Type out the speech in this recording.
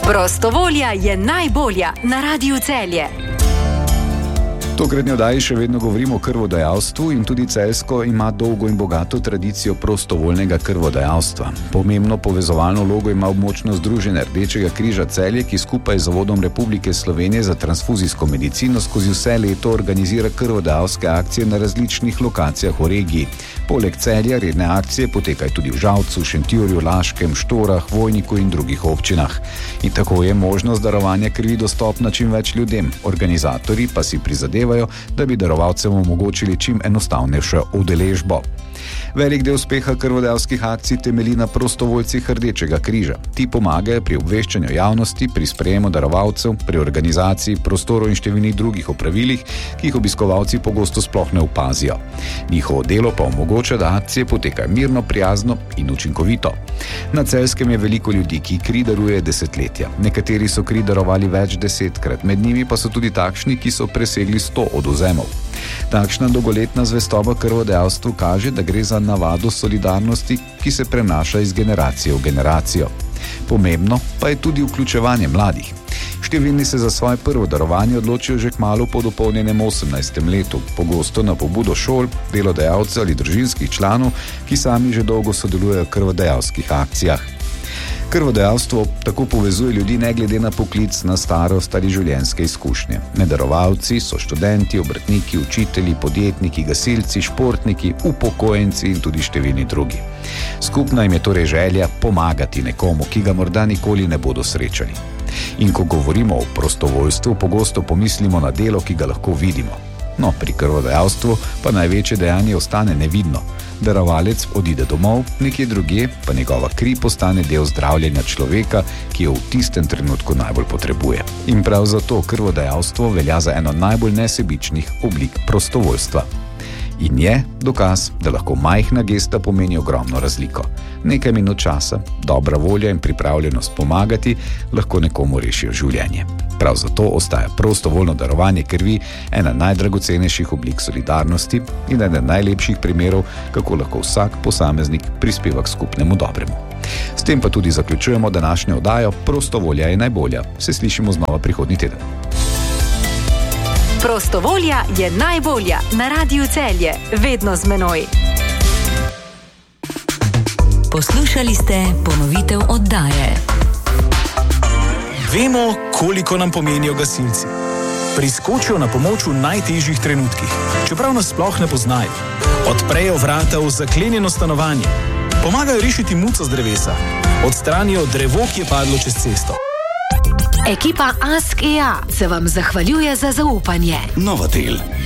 Prostovolja je najbolja na Radiu Celje. V tokratni oddaji še vedno govorimo o krvodajalstvu in tudi Celjsko ima dolgo in bogato tradicijo prostovoljnega krvodajalstva. Pomembno povezovalno vlogo ima območno združenje Rdečega križa Celje, ki skupaj z Zavodom Republike Slovenije za transfuzijsko medicino skozi vse leto organizira krvodajalske akcije na različnih lokacijah v regiji. Poleg Celja redne akcije potekajo tudi v Žalcu, Šentjurju, Laškem, Štorah, Vojniku in drugih občinah. In tako je možnost darovanja krvi dostopna čim več ljudem. Organizatorji pa si prizadevajo, da bi darovalcem omogočili čim enostavnejšo udeležbo. Velik del uspeha krvodajalskih akcij temelji na prostovoljcih Rdečega križa. Ti pomagajo pri obveščanju javnosti, pri sprejemu darovalcev, pri organizaciji prostorov in številnih drugih opravilih, ki jih obiskovalci pogosto sploh ne opazijo. Njihovo delo pa omogoča, da akcije potekajo mirno, prijazno in učinkovito. Na Celjskem je veliko ljudi, ki kri darujejo desetletja. Nekateri so kri darovali več desetkrat, med njimi pa so tudi takšni, ki so presegli 100 odvzemov. Takšna dolgoletna zvestoba krvodajalstvu kaže, da gre za navado solidarnosti, ki se prenaša iz generacije v generacijo. Pomembno pa je tudi vključevanje mladih. Številni se za svoje prvo darovanje odločijo že kmalu po dopolnjenem 18. letu, pogosto na pobudo šol, delodajalcev ali družinskih članov, ki sami že dolgo sodelujejo v krvodajalskih akcijah. Krvodajalstvo tako povezuje ljudi ne glede na poklic, na starost ali življenjske izkušnje. Med darovalci so študenti, obrtniki, učitelji, podjetniki, gasilci, športniki, upokojenci in tudi številni drugi. Skupna jim je torej želja pomagati nekomu, ki ga morda nikoli ne bodo srečali. In ko govorimo o prostovoljstvu, pogosto pomislimo na delo, ki ga lahko vidimo. No, pri krvodajalstvu pa največje dejanje ostane nevidno. Darovalec odide domov, nekje drugje pa njegova kri postane del zdravljenja človeka, ki jo v tistem trenutku najbolj potrebuje. In prav zato krvodajalstvo velja za eno najbolj nesebičnih oblik prostovoljstva. In je dokaz, da lahko majhna gesta pomeni ogromno razliko. Nekaj minut časa, dobra volja in pripravljenost pomagati lahko nekomu rešijo življenje. Prav zato ostaja prostovoljno darovanje krvi ena najdragocenejših oblik solidarnosti in eden najlepših primerov, kako lahko vsak posameznik prispeva k skupnemu dobremu. S tem pa tudi zaključujemo današnjo oddajo Prostovolja je najbolja. Se slišimo znova prihodnji teden. Prostovolja je najbolja na Radiu Celje, vedno z menoj. Poslušali ste ponovitev oddaje. Vemo, koliko nam pomenijo gasilci. Priskočijo na pomoč v najtežjih trenutkih, čeprav nas sploh ne poznajo. Odprejo vrata v zaklenjeno stanovanje, pomagajo rešiti muco z drevesa, odstranijo drevo, ki je padlo čez cesto. Ekipa Ask EA se vam zahvaljuje za zaupanje. Novatel.